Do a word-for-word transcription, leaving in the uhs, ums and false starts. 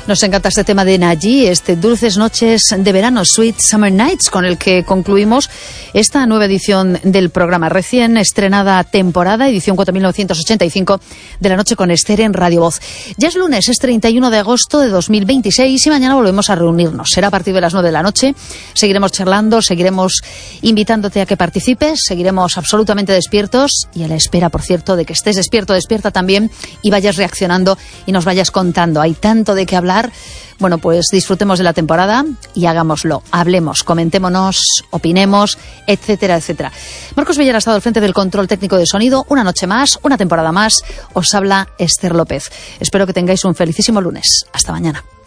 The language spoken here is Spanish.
Nos encanta este tema de Naji, este Dulces Noches de Verano, Sweet Summer Nights, con el que concluimos esta nueva edición del programa, recién estrenada temporada, edición cuatro mil novecientos ochenta y cinco de La Noche con Esther en Radio Voz. Ya es lunes, es treinta y uno de agosto de dos mil veintiséis y mañana volvemos a reunirnos. Será a partir de las nueve de la noche. Seguiremos charlando, seguiremos invitándote a que participes, seguiremos absolutamente despiertos y a la espera, por cierto, de que estés despierto, despierta también y vayas reaccionando y nos vayas contando. Hay tanto de qué hablar. Bueno, pues disfrutemos de la temporada y hagámoslo. Hablemos, comentémonos, opinemos, etcétera, etcétera. Marcos Villar ha estado al frente del control técnico de sonido. Una noche más, una temporada más. Os habla Esther López. Espero que tengáis un felicísimo lunes. Hasta mañana.